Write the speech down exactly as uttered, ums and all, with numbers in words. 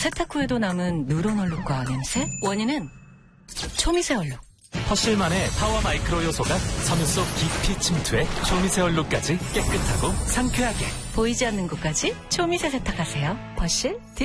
세탁 후에도 남은 누런 얼룩과 냄새? 원인은 초미세 얼룩. 퍼실만의 파워 마이크로 요소가 섬유 속 깊이 침투해 초미세 얼룩까지 깨끗하고 상쾌하게. 보이지 않는 곳까지 초미세 세탁하세요. 퍼실 딥